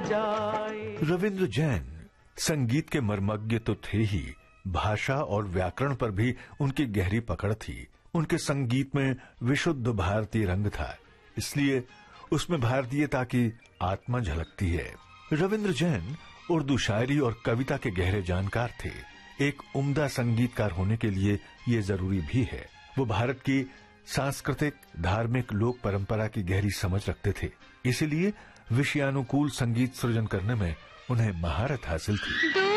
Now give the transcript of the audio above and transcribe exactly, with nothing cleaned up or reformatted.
जाए। रविंद्र जैन संगीत के मर्मज्ञ तो थे ही, भाषा और व्याकरण पर भी उनकी गहरी पकड़ थी। उनके संगीत में विशुद्ध भारतीय रंग था, इसलिए उसमें भारतीयता की आत्मा झलकती है। रविंद्र जैन उर्दू शायरी और कविता के गहरे जानकार थे। एक उम्दा संगीतकार होने के लिए ये जरूरी भी है। वो भारत की सांस्कृतिक, धार्मिक, लोक परंपरा की गहरी समझ रखते थे, इसीलिए विषयानुकूल संगीत सृजन करने में उन्हें महारत हासिल थी।